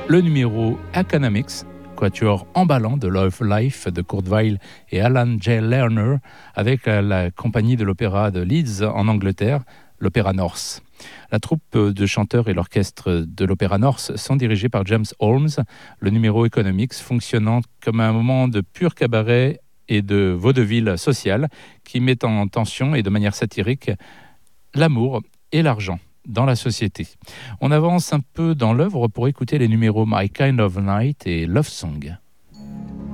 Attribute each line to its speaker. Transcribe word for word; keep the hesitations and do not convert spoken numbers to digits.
Speaker 1: le numéro Economics, quatuor emballant de Love Life de Kurt Weill et Alan J. Lerner, avec la compagnie de l'opéra de Leeds en Angleterre, l'Opéra North. La troupe de chanteurs et l'orchestre de l'Opéra North sont dirigés par James Holmes, le numéro Economics fonctionnant comme un moment de pur cabaret et de vaudeville social qui met en tension et de manière satirique l'amour et l'argent dans la société. On avance un peu dans l'œuvre pour écouter les numéros My Kind of Night et Love Song.